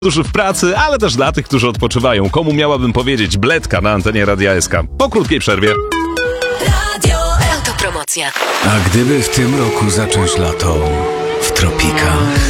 Którzy w pracy, ale też dla tych, którzy odpoczywają. Komu miałabym powiedzieć bledka na antenie Radia SK? Po krótkiej przerwie. Radio Autopromocja. A gdyby w tym roku zacząć lato w tropikach?